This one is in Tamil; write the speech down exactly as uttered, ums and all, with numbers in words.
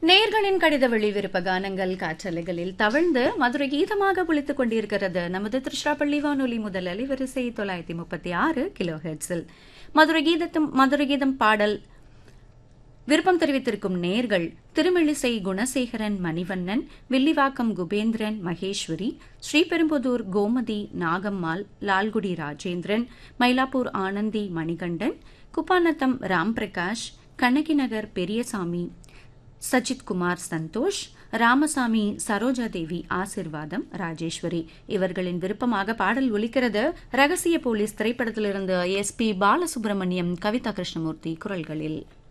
நேர்களின் கடித வெளிவிருப்ப கானங்கள் காற்றலைகளில் தவழ்ந்து மதுரை கீதமாக ஒலித்துக் கொண்டிருக்கிறது நமது திருச்சிராப்பள்ளி வானொலி முதல் அலைவரிசை தொள்ளாயிரத்தி முப்பத்தி ஆறு கிலோ ஹெர்ட்ஸில். மதுரை கீதத்தும் மதுரை கீதம் பாடல் விருப்பம் தெரிவித்திருக்கும் நேர்கள் திருமெழிசை குணசேகரன் மணிவண்ணன், வில்லிவாக்கம் குபேந்திரன் மகேஸ்வரி, ஸ்ரீபெரும்புதூர் கோமதி நாகம்மாள், லால்குடி ராஜேந்திரன், மயிலாப்பூர் ஆனந்தி மணிகண்டன், குப்பாநத்தம் ராம் பிரகாஷ், கண்ணகி நகர் பெரியசாமி, சஜித் குமார் சந்தோஷ், ராமசாமி, சரோஜா தேவி, ஆசிர்வாதம், ராஜேஸ்வரி இவர்களின் விருப்பமாக பாடல் ஒலிக்கிறது. ரகசிய போலீஸ் திரைப்படத்திலிருந்து எஸ் பி பாலசுப்ரமணியம், கவிதா கிருஷ்ணமூர்த்தி குரல்களில்.